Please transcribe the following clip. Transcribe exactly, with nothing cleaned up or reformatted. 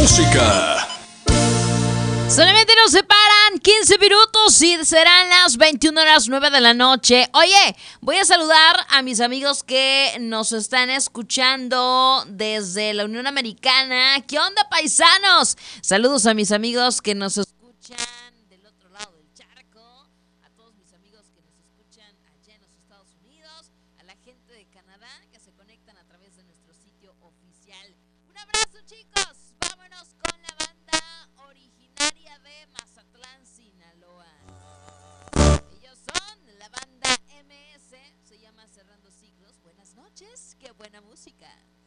música. Solamente nos separan quince minutos y serán las veintiuna horas nueve de la noche. Oye, voy a saludar a mis amigos que nos están escuchando desde la Unión Americana. ¿Qué onda, paisanos? Saludos a mis amigos que nos escuchan del otro lado del charco, a todos mis amigos que nos escuchan allá en los Estados Unidos, a la gente de Canadá que se conectan a través de nuestro sitio oficial. Un abrazo, chicos. Vámonos con la banda originaria de Mazatlán, Sinaloa. Ellos son la banda M S, se llama Cerrando Ciclos. Buenas noches, qué buena música.